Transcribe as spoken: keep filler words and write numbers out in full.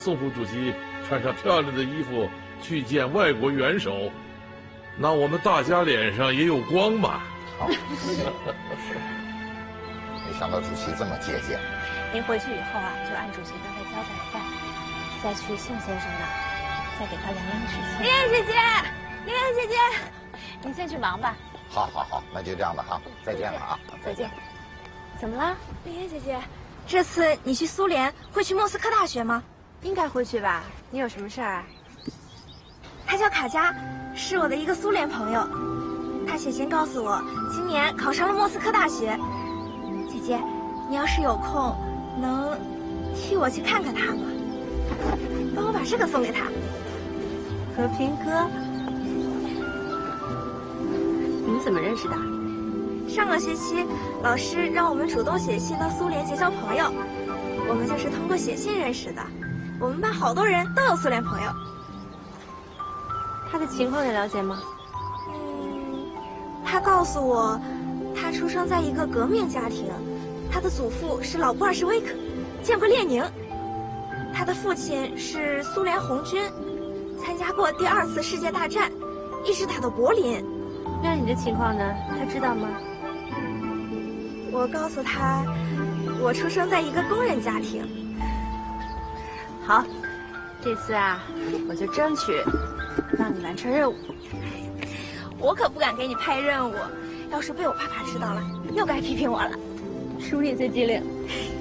宋副主席穿上漂亮的衣服去见外国元首，那我们大家脸上也有光嘛。 好，没想到主席这么节俭。 您回去以后啊，就按主席刚才交代的办，再去宋先生那儿，再给他量量尺寸。 丽艳姐姐，丽艳姐姐， 您先去忙吧。 好，好，好，那就这样吧哈，再见了啊， 再见。怎么了， 丽艳姐姐？这次你去苏联会去莫斯科大学吗？ 应该会去吧？你有什么事儿啊？ 他叫卡佳，是我的一个苏联朋友。他写信告诉我，今年考上了莫斯科大学。姐姐，你要是有空，能替我去看看他吗？帮我把这个送给他。 和平哥，你们怎么认识的？ 上个学期，老师让我们主动写信到苏联结交朋友，我们就是通过写信认识的。我们班好多人都有苏联朋友。 他的情况你了解吗？ 嗯，他告诉我，他出生在一个革命家庭，他的祖父是老布尔什维克，见过列宁。他的父亲是苏联红军，参加过第二次世界大战，一直打到柏林。 那你的情况呢？他知道吗？ 我告诉他，我出生在一个工人家庭。 好，这次啊，我就争取让你完成任务。 我可不敢给你派任务，要是被我爸爸知道了，又该批评我了。 叔叔最机灵。